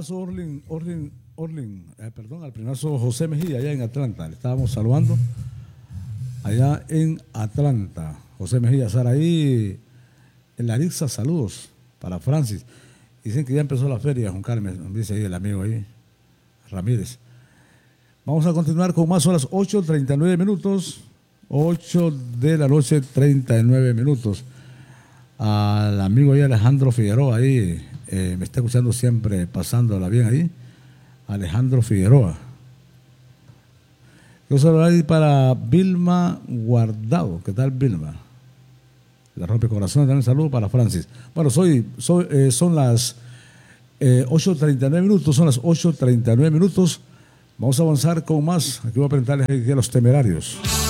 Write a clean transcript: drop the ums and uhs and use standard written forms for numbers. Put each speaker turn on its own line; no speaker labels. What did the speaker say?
primazo al primazo José Mejía allá en Atlanta. Le estábamos saludando allá en Atlanta. José Mejía Saraí, en la Arixa, saludos para Francis. Dicen que ya empezó la feria, Juan Carlos, dice ahí el amigo ahí, Ramírez. Vamos a continuar con más, son las 8:39 minutos. 8 de la noche, 39 minutos. Al amigo ahí Alejandro Figueroa ahí, me está escuchando siempre, pasándola bien ahí. Alejandro Figueroa. Yo saludo ahí para Vilma Guardado. ¿Qué tal, Vilma? La rompe corazón. También saludo para Francis. Bueno, son las 8:39 minutos. Son las 8:39 minutos. Vamos a avanzar con más. Aquí voy a presentarles a Los Temerarios.